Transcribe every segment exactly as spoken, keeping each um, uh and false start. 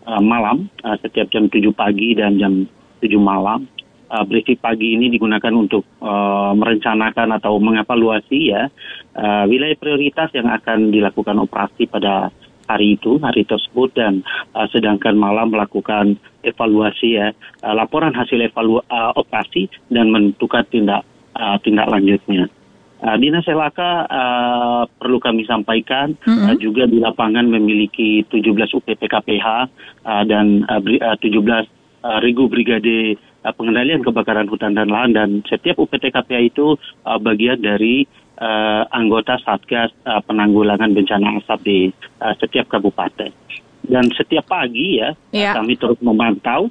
uh, malam, uh, setiap jam tujuh pagi dan jam tujuh malam. Uh, briefing pagi ini digunakan untuk uh, merencanakan atau mengevaluasi ya uh, wilayah prioritas yang akan dilakukan operasi pada hari itu, hari tersebut, dan uh, sedangkan malam melakukan evaluasi ya, uh, laporan hasil evalu- uh, operasi dan menentukan tindak uh, tindak lanjutnya. Uh, Dinas L H K uh, perlu kami sampaikan mm-hmm. uh, juga di lapangan memiliki tujuh belas U P P K P H uh, dan uh, uh, tujuh belas uh, Regu Brigade uh, Pengendalian Kebakaran Hutan dan Lahan, dan setiap U P P K P H itu uh, bagian dari uh, anggota Satgas uh, Penanggulangan Bencana Asap di uh, setiap kabupaten. Dan setiap pagi ya yeah. kami terus memantau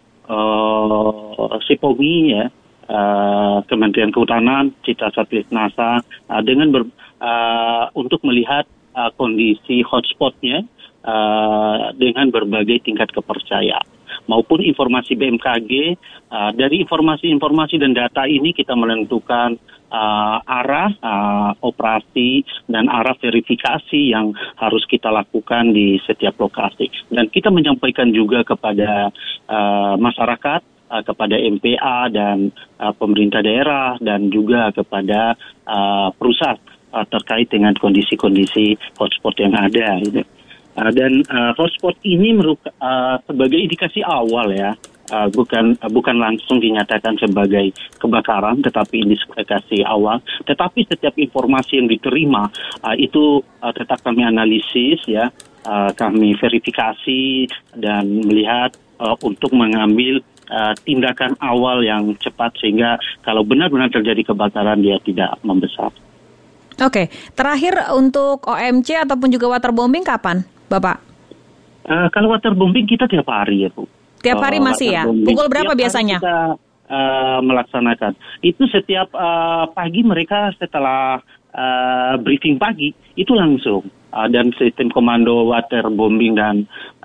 uh, SIPOMI ya, Uh, Kementerian Kehutanan, Citra Satelit NASA uh, dengan ber, uh, untuk melihat uh, kondisi hotspotnya uh, dengan berbagai tingkat kepercayaan maupun informasi B M K G. Uh, dari informasi-informasi dan data ini kita menentukan uh, arah uh, operasi dan arah verifikasi yang harus kita lakukan di setiap lokasi, dan kita menyampaikan juga kepada uh, masyarakat, Uh, kepada M P A dan uh, pemerintah daerah, dan juga kepada uh, perusahaan uh, terkait dengan kondisi-kondisi hotspot yang ada. Gitu. Uh, dan uh, hotspot ini merupakan uh, sebagai indikasi awal ya, uh, bukan uh, bukan langsung dinyatakan sebagai kebakaran, tetapi indikasi awal. Tetapi setiap informasi yang diterima uh, itu uh, tetap kami analisis ya, uh, kami verifikasi dan melihat uh, untuk mengambil Uh, tindakan awal yang cepat sehingga kalau benar-benar terjadi kebakaran dia tidak membesar. Oke, terakhir untuk O M C ataupun juga waterbombing kapan, Bapak? Uh, kalau waterbombing kita tiap hari ya, Bu. Tiap hari uh, masih ya? Pukul berapa tiap biasanya? Kita uh, melaksanakan. Itu setiap uh, pagi mereka setelah uh, briefing pagi itu langsung. Uh, dan sistem komando waterbombing dan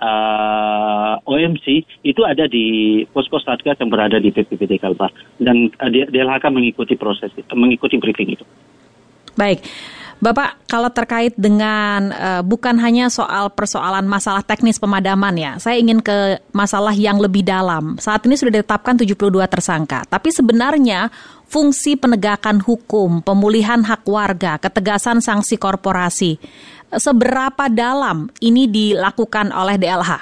uh, O M C itu ada di pos-pos Satgas yang berada di P P P D Kalbar, dan uh, D L H K mengikuti proses itu, mengikuti briefing itu. Baik, Bapak, kalau terkait dengan uh, bukan hanya soal persoalan masalah teknis pemadaman ya, saya ingin ke masalah yang lebih dalam. Saat ini sudah ditetapkan tujuh puluh dua tersangka, tapi sebenarnya fungsi penegakan hukum, pemulihan hak warga, ketegasan sanksi korporasi, seberapa dalam ini dilakukan oleh D L H?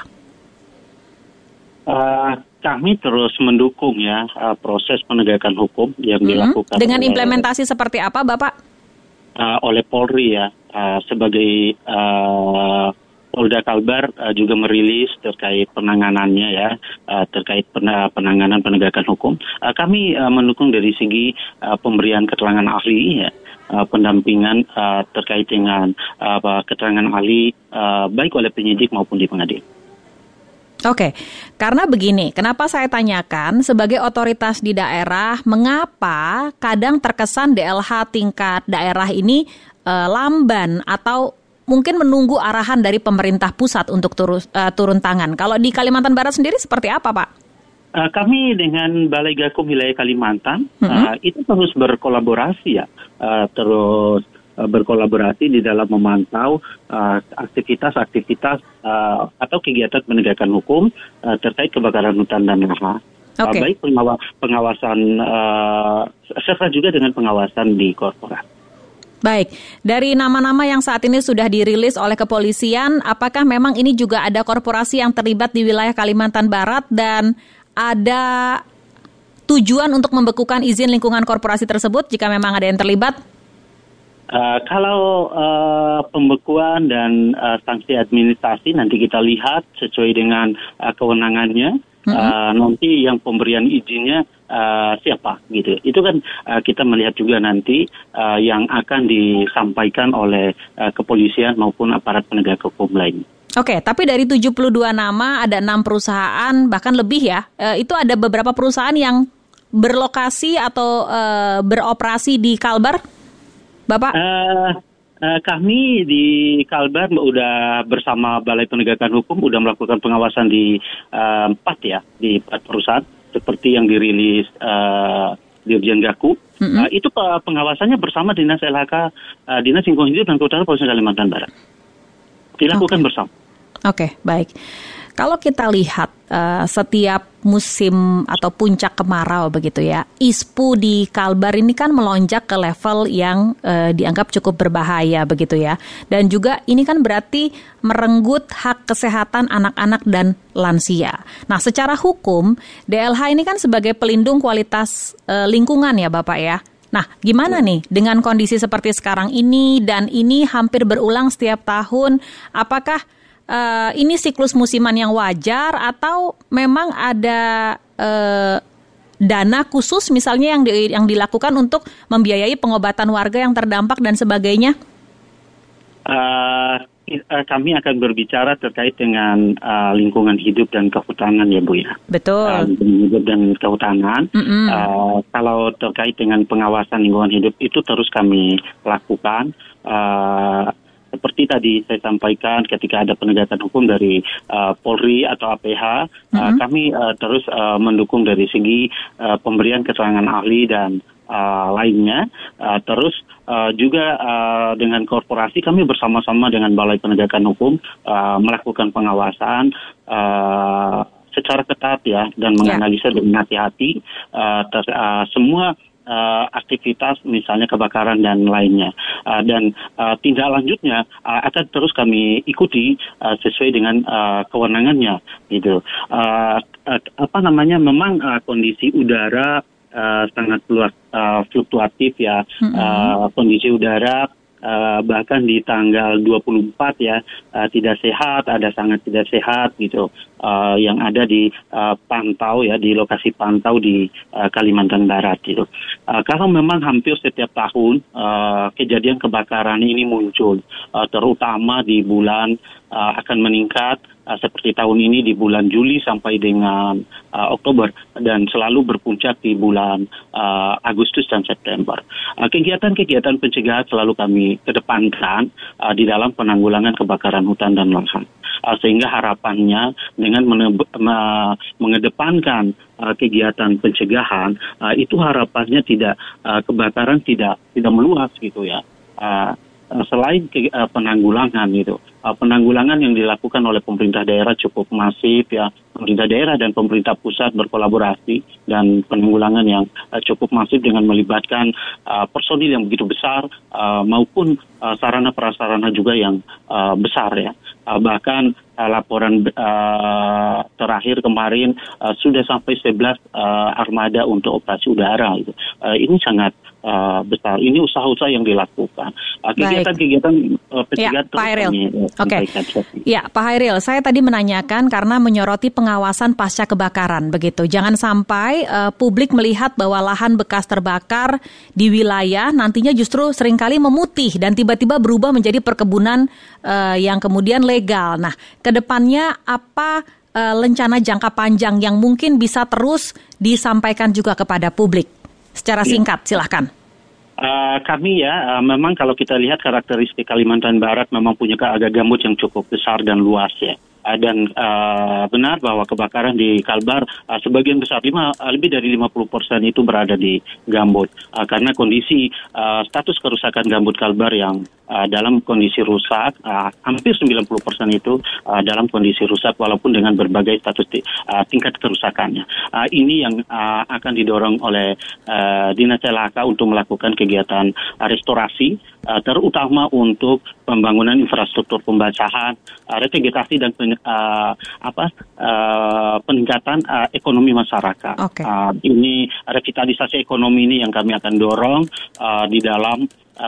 Uh, kami terus mendukung ya uh, proses penegakan hukum yang hmm. dilakukan. Dengan oleh, implementasi seperti apa, Bapak? Uh, oleh Polri ya, uh, sebagai uh, Polda Kalbar uh, juga merilis terkait penanganannya ya, uh, terkait pen- penanganan penegakan hukum. Uh, kami uh, mendukung dari segi uh, pemberian keterangan ahli ya. Uh, pendampingan uh, terkait dengan uh, keterangan ahli uh, baik oleh penyidik maupun di pengadilan. Oke, karena begini, kenapa saya tanyakan sebagai otoritas di daerah, mengapa kadang terkesan D L H tingkat daerah ini uh, lamban atau mungkin menunggu arahan dari pemerintah pusat untuk turun, uh, turun tangan. Kalau di Kalimantan Barat sendiri seperti apa, Pak? Uh, kami dengan Balai Gakum Wilayah Kalimantan mm-hmm. uh, itu terus berkolaborasi ya, uh, terus uh, berkolaborasi di dalam memantau uh, aktivitas-aktivitas uh, atau kegiatan penegakan hukum uh, terkait kebakaran hutan dan lahan. Okay. Uh, baik pengawa- pengawasan uh, serta juga dengan pengawasan di korporat. Baik, dari nama-nama yang saat ini sudah dirilis oleh kepolisian, apakah memang ini juga ada korporasi yang terlibat di wilayah Kalimantan Barat dan ada tujuan untuk membekukan izin lingkungan korporasi tersebut jika memang ada yang terlibat? Uh, kalau uh, pembekuan dan uh, sanksi administrasi nanti kita lihat sesuai dengan uh, kewenangannya. Mm-hmm. Uh, nanti yang pemberian izinnya uh, siapa gitu. Itu kan uh, kita melihat juga nanti uh, yang akan disampaikan oleh uh, kepolisian maupun aparat penegak hukum lain. Oke, tapi dari tujuh puluh dua nama ada enam perusahaan bahkan lebih ya. E, itu ada beberapa perusahaan yang berlokasi atau e, beroperasi di Kalbar, Bapak? Uh, uh, kami di Kalbar udah bersama Balai Penegakan Hukum udah melakukan pengawasan di uh, empat ya, di empat perusahaan seperti yang dirilis uh, Dirjen Gaku. Mm-hmm. Uh, itu pengawasannya bersama Dinas L H K, uh, Dinas Lingkungan Hidup dan Kehutanan Provinsi Kalimantan Barat. Dilakukan okay. bersama. Oke, okay, baik. Kalau kita lihat uh, setiap musim atau puncak kemarau begitu ya, ISPU di Kalbar ini kan melonjak ke level yang uh, dianggap cukup berbahaya begitu ya. Dan juga ini kan berarti merenggut hak kesehatan anak-anak dan lansia. Nah, secara hukum D L H ini kan sebagai pelindung kualitas uh, lingkungan ya Bapak ya. Nah, gimana nih dengan kondisi seperti sekarang ini dan ini hampir berulang setiap tahun, apakah Uh, ini siklus musiman yang wajar atau memang ada uh, dana khusus misalnya yang di, yang dilakukan untuk membiayai pengobatan warga yang terdampak dan sebagainya? Uh, kami akan berbicara terkait dengan uh, lingkungan hidup dan kehutanan ya Bu ya. Betul. Uh, lingkungan hidup dan kehutanan. Mm-hmm. Uh, kalau terkait dengan pengawasan lingkungan hidup itu terus kami lakukan. Uh, Seperti tadi saya sampaikan, ketika ada penegakan hukum dari uh, Polri atau A P H, mm-hmm. uh, kami uh, terus uh, mendukung dari segi uh, pemberian keterangan ahli dan uh, lainnya. Uh, terus uh, juga uh, dengan korporasi kami bersama-sama dengan Balai Penegakan Hukum uh, melakukan pengawasan uh, secara ketat ya dan menganalisa yeah. dengan hati-hati uh, ter, uh, semua Uh, aktivitas misalnya kebakaran dan lainnya uh, dan uh, tindak lanjutnya uh, akan terus kami ikuti uh, sesuai dengan uh, kewenangannya gitu. Uh, uh, apa namanya memang uh, kondisi udara uh, sangat luas uh, fluktuatif ya. Mm-hmm. uh, kondisi udara Uh, bahkan di tanggal dua puluh empat ya uh, tidak sehat, ada sangat tidak sehat gitu uh, yang ada di uh, pantau ya di lokasi pantau di uh, Kalimantan Barat gitu. Uh, kalau memang hampir setiap tahun uh, kejadian kebakaran ini muncul, uh, terutama di bulan uh, akan meningkat uh, seperti tahun ini di bulan Juli sampai dengan uh, Oktober dan selalu berpuncak di bulan uh, Agustus dan September. Uh, kegiatan-kegiatan pencegahan selalu kami kedepankan uh, di dalam penanggulangan kebakaran hutan dan lahan. Uh, sehingga harapannya dengan mene- uh, mengedepankan uh, kegiatan pencegahan uh, itu harapannya tidak uh, kebakaran tidak tidak meluas gitu ya. Uh, Selain ke, uh, penanggulangan itu, uh, penanggulangan yang dilakukan oleh pemerintah daerah cukup masif ya, pemerintah daerah dan pemerintah pusat berkolaborasi dan penanggulangan yang uh, cukup masif dengan melibatkan uh, personil yang begitu besar uh, maupun uh, sarana prasarana juga yang uh, besar ya. Uh, bahkan uh, laporan uh, terakhir kemarin uh, sudah sampai sebelas uh, armada untuk operasi udara itu. Uh, ini sangat Uh, besar. Ini usaha-usaha yang dilakukan. Uh, kegiatan-kegiatan uh, pencegahan ya, Pak Hairil. Uh, Oke. Ya, Pak Hairil, saya tadi menanyakan karena menyoroti pengawasan pasca kebakaran begitu. Jangan sampai uh, publik melihat bahwa lahan bekas terbakar di wilayah nantinya justru seringkali memutih dan tiba-tiba berubah menjadi perkebunan uh, yang kemudian legal. Nah, ke depannya apa uh, rencana jangka panjang yang mungkin bisa terus disampaikan juga kepada publik? Secara singkat, silahkan. Uh, kami ya, uh, memang kalau kita lihat karakteristik Kalimantan Barat memang punya keagak gambut yang cukup besar dan luas ya. Uh, dan uh, benar bahwa kebakaran di Kalbar uh, sebagian besar lima, uh, lebih dari lima puluh persen itu berada di gambut uh, karena kondisi uh, status kerusakan gambut Kalbar yang uh, dalam kondisi rusak uh, hampir sembilan puluh persen itu uh, dalam kondisi rusak walaupun dengan berbagai status di, uh, tingkat kerusakannya. Uh, ini yang uh, akan didorong oleh uh, Dinas L H K untuk melakukan kegiatan uh, restorasi uh, terutama untuk pembangunan infrastruktur pembasahan, uh, revegetasi dan pen Uh, apa uh, peningkatan uh, ekonomi masyarakat. Okay. Uh, ini revitalisasi ekonomi ini yang kami akan dorong uh, di dalam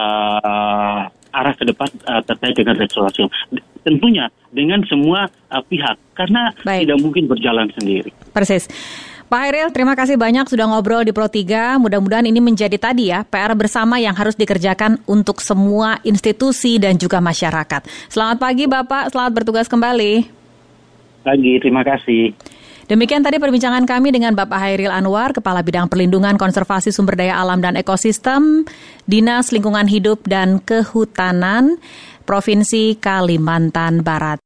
uh, arah ke depan uh, terkait dengan restorasi. Tentunya dengan semua uh, pihak karena Baik. tidak mungkin berjalan sendiri. Persis. Pak Hairil, terima kasih banyak sudah ngobrol di Pro tiga. Mudah-mudahan ini menjadi tadi ya P R bersama yang harus dikerjakan untuk semua institusi dan juga masyarakat. Selamat pagi Bapak, selamat bertugas kembali. Pagi, terima kasih. Demikian tadi perbincangan kami dengan Bapak Hairil Anwar, Kepala Bidang Perlindungan Konservasi Sumber Daya Alam dan Ekosistem, Dinas Lingkungan Hidup dan Kehutanan, Provinsi Kalimantan Barat.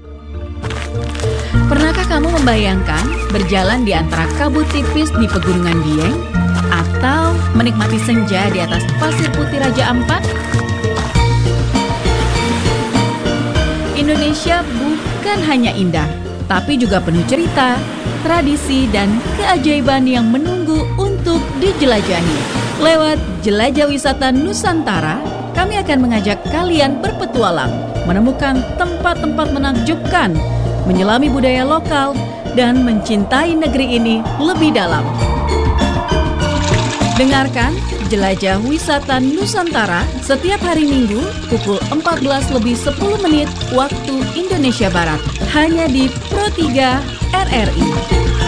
Pernahkah kamu membayangkan berjalan di antara kabut tipis di Pegunungan Dieng atau menikmati senja di atas pasir putih Raja Ampat? Indonesia bukan hanya indah, tapi juga penuh cerita, tradisi, dan keajaiban yang menunggu untuk dijelajahi. Lewat Jelajah Wisata Nusantara, kami akan mengajak kalian berpetualang, menemukan tempat-tempat menakjubkan, menyelami budaya lokal, dan mencintai negeri ini lebih dalam. Dengarkan Jelajah Wisata Nusantara setiap hari Minggu pukul empat belas lebih sepuluh menit waktu Indonesia Barat, hanya di Pro tiga R R I.